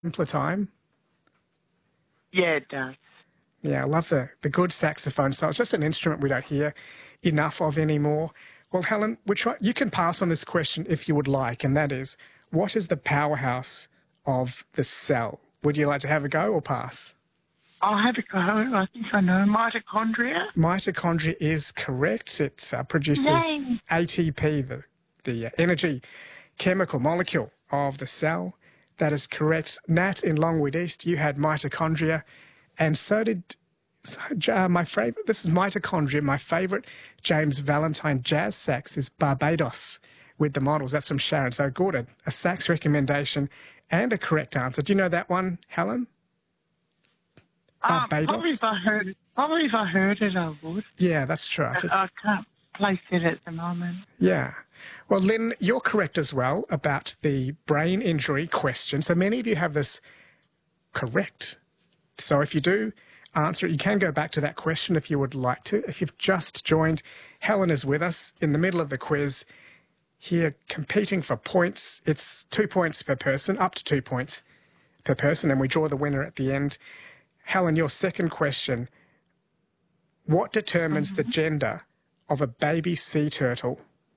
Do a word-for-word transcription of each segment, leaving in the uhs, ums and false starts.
simpler time. Yeah, it does. Yeah, I love the, the good saxophone. So it's just an instrument we don't hear enough of anymore. Well, Helen, we try, you can pass on this question if you would like, and that is, what is the powerhouse of the cell? Would you like to have a go or pass? I'll have a go. I think I know. Mitochondria? Mitochondria is correct. It uh, produces Yay. A T P, the, the uh, energy chemical molecule of the cell. That is correct. Nat, in Longwood East, you had mitochondria, and so did uh, my favourite. This is mitochondria. My favourite James Valentine jazz sax is Barbados with the models. That's from Sharon. So, Gordon, a sax recommendation and a correct answer. Do you know that one, Helen? Um, Barbados? probably if I heard it, probably if I heard it, I would. Yeah, that's true. I But think- I can't place it at the moment. Yeah. Well, Lynn, you're correct as well about the brain injury question. So many of you have this correct. So if you do answer it, you can go back to that question if you would like to. If you've just joined, Helen is with us in the middle of the quiz here competing for points. It's two points per person, up to two points per person, and we draw the winner at the end. Helen, your second question. What determines mm-hmm. the gender of a baby sea turtle?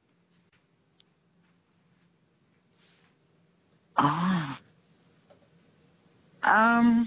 Oh. Um,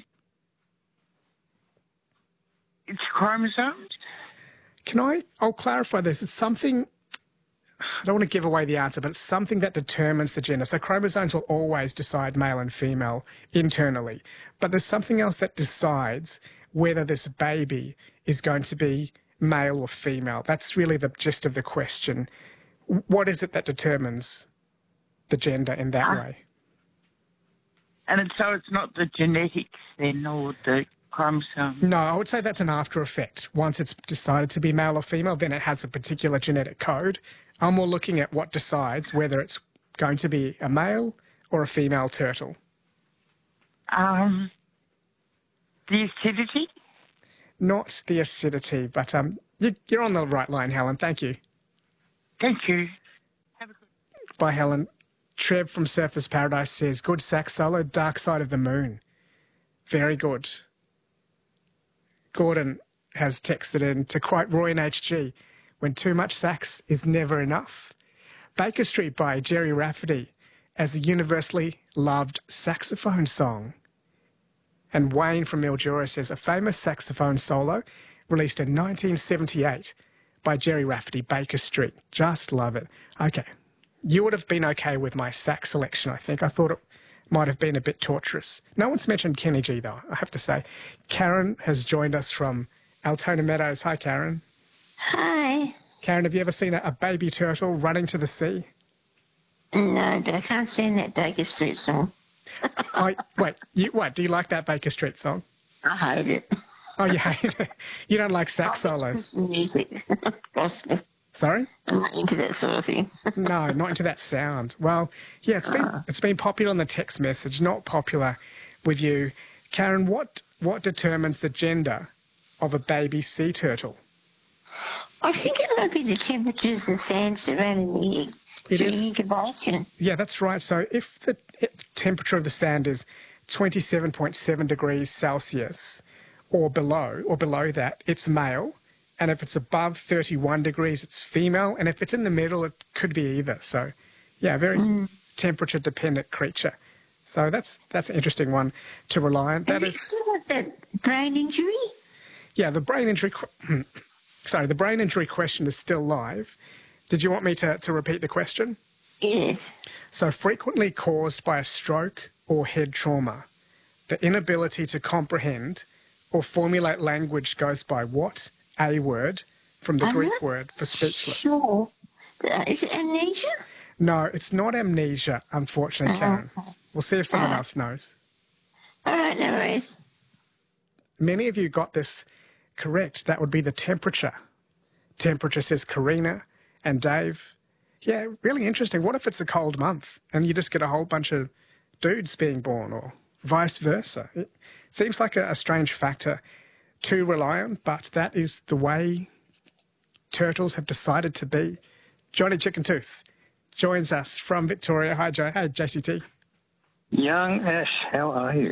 it's chromosomes? Can I, I'll clarify this. It's something, I don't want to give away the answer, but it's something that determines the gender. So chromosomes will always decide male and female internally. But there's something else that decides whether this baby is going to be male or female. That's really the gist of the question. What is it that determines the gender in that Ah. way? And it's, so it's not the genetics then, or the chromosomes? No, I would say that's an after effect. Once it's decided to be male or female, then it has a particular genetic code. I'm more looking at what decides whether it's going to be a male or a female turtle. Um, the acidity? Not the acidity, but um, you, you're on the right line, Helen. Thank you. Thank you. Have a good Bye, Helen. Trev from Surfers Paradise says, good sax solo, Dark Side of the Moon. Very good. Gordon has texted in to quote Roy and H G, when too much sax is never enough. Baker Street by Jerry Rafferty as a universally loved saxophone song. And Wayne from Mildura says, a famous saxophone solo released in nineteen seventy-eight by Jerry Rafferty, Baker Street. Just love it. Okay. You would have been okay with my sax selection, I think. I thought it might have been a bit torturous. No one's mentioned Kenny G, though, I have to say. Karen has joined us from Altona Meadows. Hi, Karen. Hi. Karen, have you ever seen a, a baby turtle running to the sea? No, but I can't stand that Baker Street song. I, wait, you, what, do you like that Baker Street song? I hate it. Oh, you hate it? You don't like sax Oh, it's solos? Christian music. Gospel. Sorry? I'm not into that sort of thing. No, not into that sound. Well, yeah, it's been Ah. it's been popular on the text message, not popular with you. Karen, what what determines the gender of a baby sea turtle? I think it might be the temperature of the sand surrounding the egg. It during is. incubation. Yeah, that's right. So if the temperature of the sand is twenty-seven point seven degrees Celsius or below, or below that, it's male. And if it's above thirty-one degrees, it's female. And if it's in the middle, it could be either. So, yeah, very Mm. temperature-dependent creature. So that's that's an interesting one to rely on. That Have you is, still got that brain injury? yeah, the brain injury. qu- Sorry, the brain injury question is still live. Did you want me to, to repeat the question? Yes. So frequently caused by a stroke or head trauma, the inability to comprehend or formulate language goes by what? A word from the I'm Greek not word for speechless. Sure. Uh, is it amnesia? No, it's not amnesia, unfortunately, Oh, Karen. okay. We'll see if someone Ah. else knows. All right, no worries. Many of you got this correct. That would be the temperature. Temperature says Karina and Dave. Yeah, really interesting. What if it's a cold month and you just get a whole bunch of dudes being born, or vice versa? It seems like a, a strange factor to rely on, but that is the way turtles have decided to be. Johnny Chicken Tooth joins us from Victoria. Hi, Joe. Hey, J C T. Young Ash, how are you?